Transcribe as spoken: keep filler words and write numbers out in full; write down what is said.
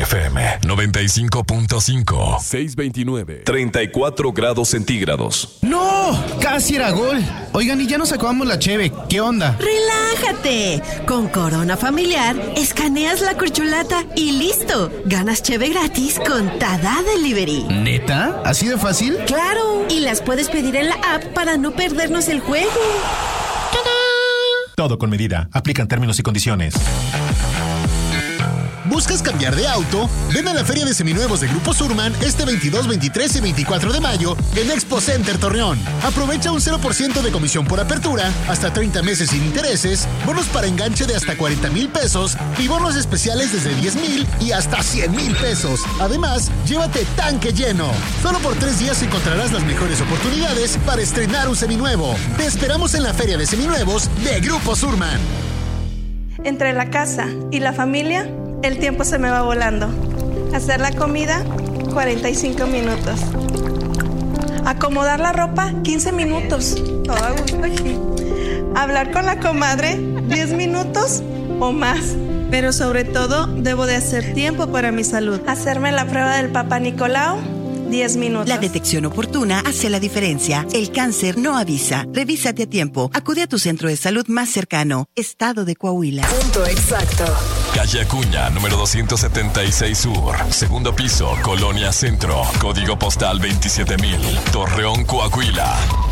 F M noventa y cinco punto cinco. seiscientos veintinueve. treinta y cuatro grados centígrados. ¡No! Casi era gol. Oigan, y ya nos acabamos la cheve. ¿Qué onda? ¡Relájate! Con Corona Familiar, escaneas la corcholata y listo. Ganas cheve gratis con Tada Delivery. ¿Neta? ¿Así de fácil? ¡Claro! Y las puedes pedir en la app para no perdernos el juego. ¡Tada! Todo con medida. Aplican términos y condiciones. ¿Buscas cambiar de auto? Ven a la Feria de Seminuevos de Grupo Surman este veintidós, veintitrés y veinticuatro de mayo en Expo Center Torreón. Aprovecha un cero por ciento de comisión por apertura, hasta treinta meses sin intereses, bonos para enganche de hasta cuarenta mil pesos y bonos especiales desde diez mil y hasta cien mil pesos. Además, llévate tanque lleno. Solo por tres días encontrarás las mejores oportunidades para estrenar un seminuevo. Te esperamos en la Feria de Seminuevos de Grupo Surman. Entre la casa y la familia, el tiempo se me va volando. Hacer la comida, cuarenta y cinco minutos. Acomodar la ropa, quince minutos. Todo a gusto aquí. Hablar con la comadre, diez minutos o más. Pero sobre todo, debo de hacer tiempo para mi salud. Hacerme la prueba del Papá Nicolau, diez minutos. La detección oportuna hace la diferencia. El cáncer no avisa. Revísate a tiempo. Acude a tu centro de salud más cercano. Estado de Coahuila. Punto exacto. Calle Acuña, número doscientos setenta y seis Sur. Segundo piso, Colonia Centro. Código postal veintisiete mil. Torreón, Coahuila.